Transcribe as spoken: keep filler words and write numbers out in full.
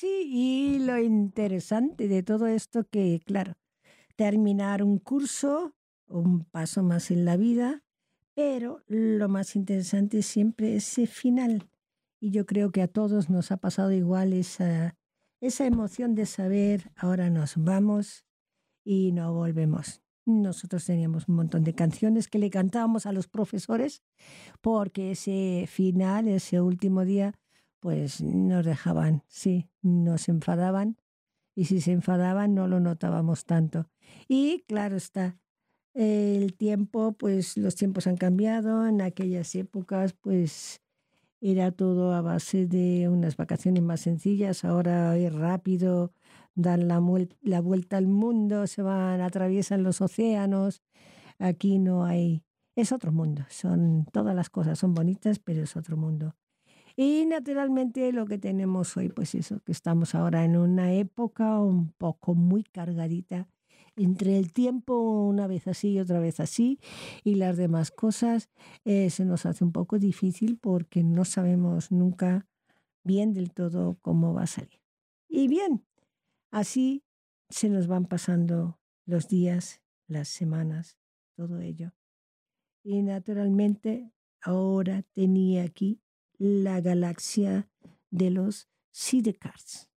Sí, y lo interesante de todo esto que, claro, terminar un curso, un paso más en la vida, pero lo más interesante siempre es ese final. Y yo creo que a todos nos ha pasado igual esa, esa emoción de saber, ahora nos vamos y no volvemos. Nosotros teníamos un montón de canciones que le cantábamos a los profesores porque ese final, ese último día, pues nos dejaban, sí, nos enfadaban y si se enfadaban no lo notábamos tanto. Y claro está, el tiempo, pues los tiempos han cambiado, en aquellas épocas pues era todo a base de unas vacaciones más sencillas, ahora es rápido, dan la, muel- la vuelta al mundo, se van, atraviesan los océanos, aquí no hay, es otro mundo, son todas las cosas son bonitas, pero es otro mundo. Y naturalmente lo que tenemos hoy, pues eso, que estamos ahora en una época un poco muy cargadita entre el tiempo, una vez así y otra vez así, y las demás cosas, eh, se nos hace un poco difícil porque no sabemos nunca bien del todo cómo va a salir. Y bien, así se nos van pasando los días, las semanas, todo ello. Y naturalmente ahora tenía aquí la galaxia de los sidecars.